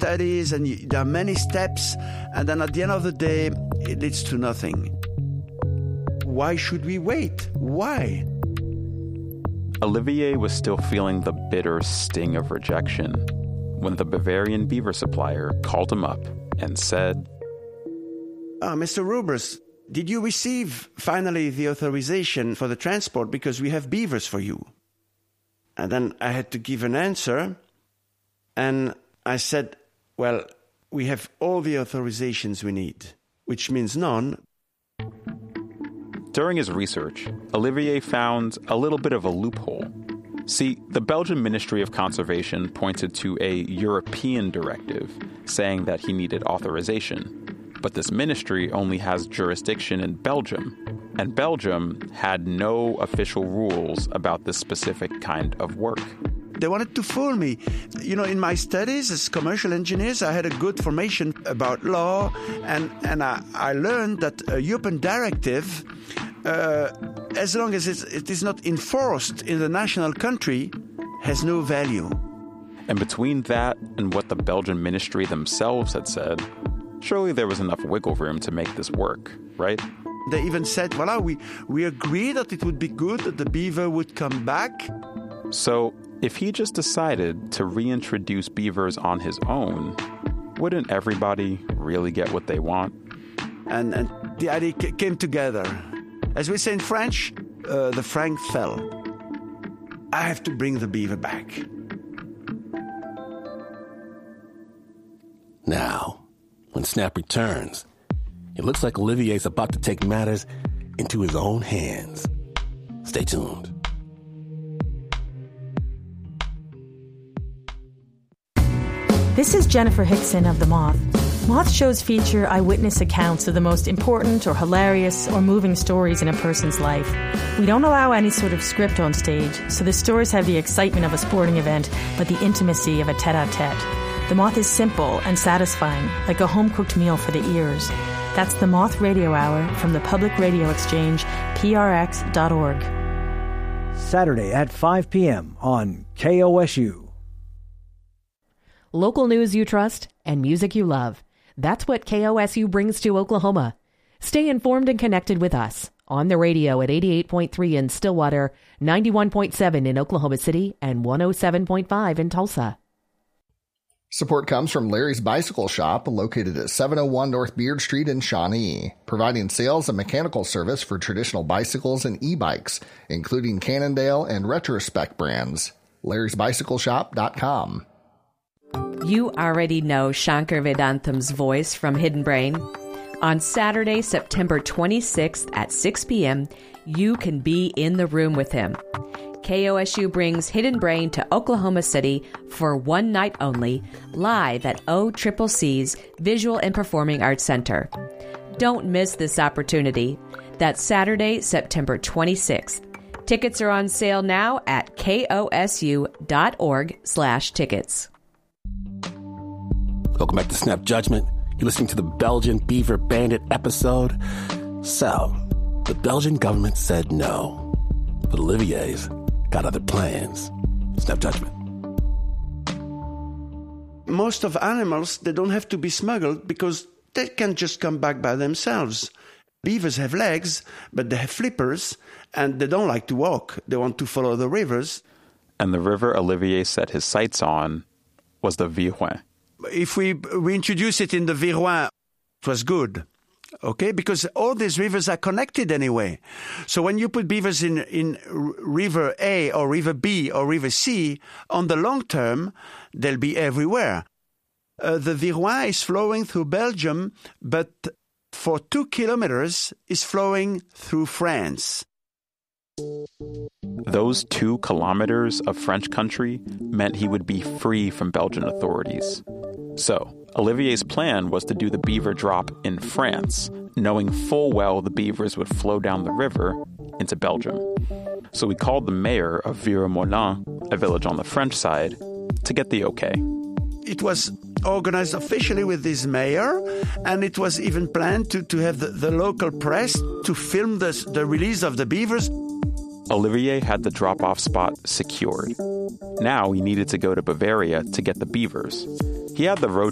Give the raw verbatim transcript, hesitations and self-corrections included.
studies and you, there are many steps, and then at the end of the day, it leads to nothing. Why should we wait? Why? Olivier was still feeling the bitter sting of rejection when the Bavarian beaver supplier called him up and said, uh, Mister Rubers, did you receive finally the authorization for the transport because we have beavers for you? And then I had to give an answer, and I said, well, we have all the authorizations we need, which means none. During his research, Olivier found a little bit of a loophole. See, the Belgian Ministry of Conservation pointed to a European directive saying that he needed authorization. But this ministry only has jurisdiction in Belgium, and Belgium had no official rules about this specific kind of work. They wanted to fool me. You know, in my studies as commercial engineers, I had a good formation about law, and, and I, I learned that a European directive, uh, as long as it's, it is not enforced in the national country, has no value. And between that and what the Belgian ministry themselves had said, surely there was enough wiggle room to make this work, right? They even said, voilà, we, we agree that it would be good that the beaver would come back. So if he just decided to reintroduce beavers on his own, wouldn't everybody really get what they want? And, and the idea c- came together. As we say in French, uh, the franc fell. I have to bring the beaver back. Now, when Snap returns, it looks like Olivier's about to take matters into his own hands. Stay tuned. This is Jennifer Hickson of The Moth. Moth shows feature eyewitness accounts of the most important or hilarious or moving stories in a person's life. We don't allow any sort of script on stage, so the stories have the excitement of a sporting event, but the intimacy of a tete-a-tete. The Moth is simple and satisfying, like a home-cooked meal for the ears. That's The Moth Radio Hour from the Public Radio Exchange, P R X dot org. Saturday at five p.m. on K O S U. Local news you trust and music you love. That's what K O S U brings to Oklahoma. Stay informed and connected with us on the radio at eighty-eight point three in Stillwater, ninety-one point seven in Oklahoma City, and one oh seven point five in Tulsa. Support comes from Larry's Bicycle Shop, located at seven oh one North Beard Street in Shawnee, providing sales and mechanical service for traditional bicycles and e-bikes, including Cannondale and Retrospect brands. larrys bicycle shop dot com. You already know Shankar Vedantham's voice from Hidden Brain. On Saturday, September twenty-sixth at six p.m., you can be in the room with him. K O S U brings Hidden Brain to Oklahoma City for one night only, live at O C C C's Visual and Performing Arts Center. Don't miss this opportunity. That's Saturday, September twenty-sixth. Tickets are on sale now at kosu.org slash tickets. Welcome back to Snap Judgment. You're listening to the Belgian Beaver Bandit episode. So, the Belgian government said no, but Olivier's got other plans. Snap Judgment. Most of animals, they don't have to be smuggled because they can just come back by themselves. Beavers have legs, but they have flippers, and they don't like to walk. They want to follow the rivers. And the river Olivier set his sights on was the Virouin. If we, we introduce it in the Virouin, it was good. Okay, because all these rivers are connected anyway. So when you put beavers in, in river A or river B or river C, on the long term, they'll be everywhere. Uh, the Virouin is flowing through Belgium, but for two kilometers is flowing through France. Those two kilometers of French country meant he would be free from Belgian authorities. So, Olivier's plan was to do the beaver drop in France, knowing full well the beavers would flow down the river into Belgium. So we called the mayor of Vieux-Morlaix, a village on the French side, to get the okay. It was organized officially with this mayor, and it was even planned to, to have the, the local press to film this, the release of the beavers. Olivier had the drop-off spot secured. Now he needed to go to Bavaria to get the beavers. He had the road